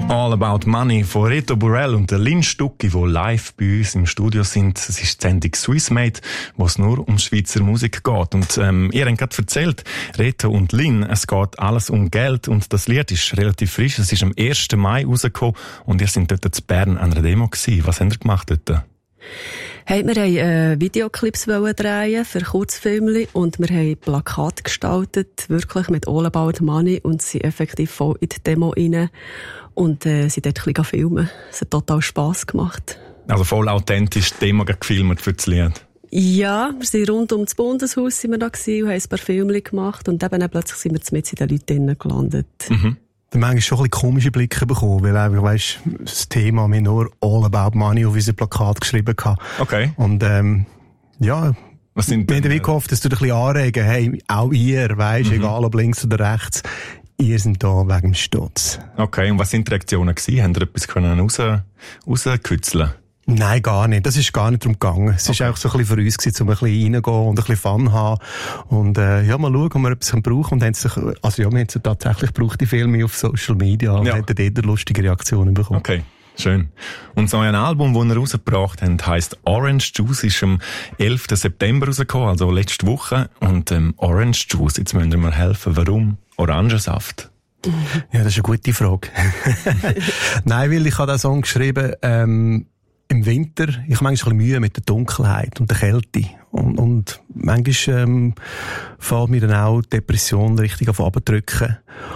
All About Money von Reto Burrell und der Lynn Stucki, die live bei uns im Studio sind. Es ist die Sendung Swissmade, wo es nur um Schweizer Musik geht. Und ihr habt gerade erzählt, Reto und Lynn, es geht alles um Geld und das Lied ist relativ frisch. Es ist am 1. Mai rausgekommen und ihr seid dort in Bern an einer Demo gewesen. Was habt ihr gemacht dort? Hey, wir wollten Videoclips drehen für Kurzfilme und wir haben Plakate gestaltet, wirklich mit All About Money, und sind effektiv voll in die Demo rein und sind dort ein bisschen filmen. Es hat total Spass gemacht. Also voll authentisch die Demo gefilmt für das Lied? Ja, wir sind rund um das Bundeshaus sind wir da gewesen und haben ein paar Filme gemacht und eben plötzlich sind wir mit in den Leuten drinnen gelandet. Mhm. Da manchmal schon ein bisschen komische Blicke bekommen, weil einfach, weisst, das Thema, wir nur All About Money auf unser Plakat geschrieben hatten. Okay. Und, ja, was sind wir haben wie gehofft, dass du dich ein bisschen anregen, hey, auch ihr, weisst, egal ob links oder rechts, ihr seid da wegen dem Stutz. Okay, und was sind die Reaktionen gewesen? Haben ihr etwas rauskützeln? Nein, gar nicht. Das ist gar nicht darum gegangen. Es ist einfach so ein bisschen für uns gewesen, um ein bisschen reingehen und ein bisschen Fun haben. Und, ja, mal schauen, ob wir etwas brauchen. Und haben sich, also ja, wir haben tatsächlich gebraucht, die Filme auf Social Media und haben dort lustige Reaktionen bekommen. Okay. Schön. Und so ein Album, das ihr rausgebracht habt, heisst Orange Juice, ist am 11. September rausgekommen, also letzte Woche. Und Orange Juice, jetzt müsst ihr mir helfen. Warum Orangensaft? Ja, das ist eine gute Frage. Nein, weil ich habe den Song geschrieben, im Winter, ich habe manchmal ein bisschen Mühe mit der Dunkelheit und der Kälte. Und manchmal fällt mir dann auch Depression richtig auf abdrücken.